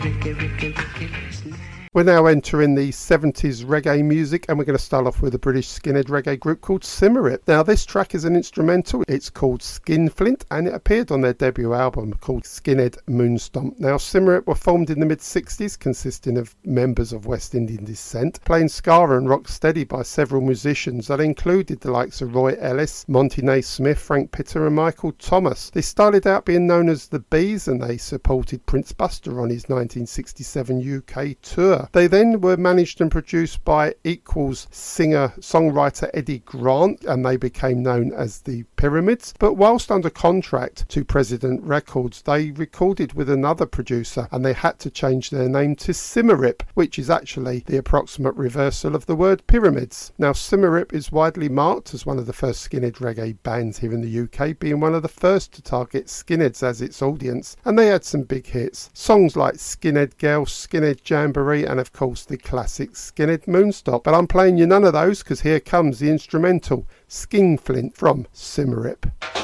We're now entering the 70s reggae music, and we're going to start off with a British skinhead reggae group called Symarip. Now, this track is an instrumental. It's called Skinflint, and it appeared on their debut album called Skinhead Moonstomp. Now, Symarip were formed in the mid-60s, consisting of members of West Indian descent, playing ska and rock steady by several musicians that included the likes of Roy Ellis, Monty Naismith, Frank Pitter and Michael Thomas. They started out being known as the Bees, and they supported Prince Buster on his 1967 UK tour. They then were managed and produced by Equals singer-songwriter Eddie Grant, and they became known as the Pyramids. But whilst under contract to President Records, they recorded with another producer, and they had to change their name to Symarip, which is actually the approximate reversal of the word pyramids. Now, Symarip is widely marked as one of the first skinhead reggae bands here in the UK, being one of the first to target skinheads as its audience, and they had some big hits. Songs like Skinhead Girl, Skinhead Jamboree, and of course the classic Skinhead Moonstop. But I'm playing you none of those, because here comes the instrumental Skinflint from Symarip.